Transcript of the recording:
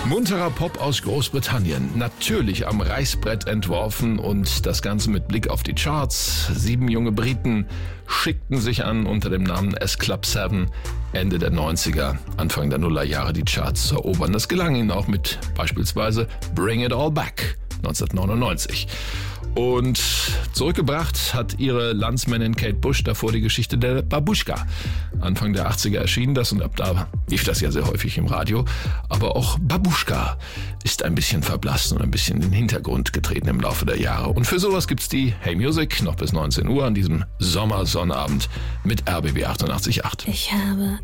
Munterer Pop aus Großbritannien, natürlich am Reißbrett entworfen und das Ganze mit Blick auf die Charts. 7 junge Briten schickten sich an, unter dem Namen S-Club 7 Ende der 90er, Anfang der Nullerjahre die Charts zu erobern. Das gelang ihnen auch mit beispielsweise Bring It All Back 1999. Und zurückgebracht hat ihre Landsmännin Kate Bush davor die Geschichte der Babuschka. Anfang der 80er erschien das und ab da lief das ja sehr häufig im Radio. Aber auch Babuschka ist ein bisschen verblasst und ein bisschen in den Hintergrund getreten im Laufe der Jahre. Und für sowas gibt's die Hey Music noch bis 19 Uhr an diesem Sommersonnabend mit RBB 88.8. Ich habe